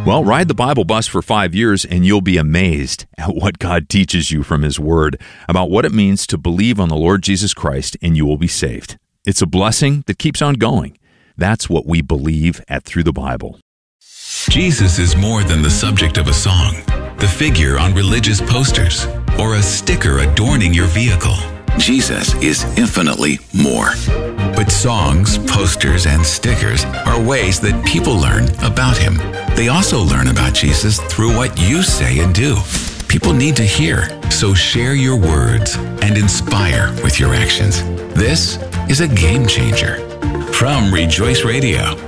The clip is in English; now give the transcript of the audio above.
Well, ride the Bible bus for 5 years and you'll be amazed at what God teaches you from His Word about what it means to believe on the Lord Jesus Christ and you will be saved. It's a blessing that keeps on going. That's what we believe at Through the Bible. Jesus is more than the subject of a song, the figure on religious posters, or a sticker adorning your vehicle. Jesus is infinitely more. But songs, posters, and stickers are ways that people learn about Him. They also learn about Jesus through what you say and do. People need to hear, so share your words and inspire with your actions. This is a game changer. From Rejoice Radio.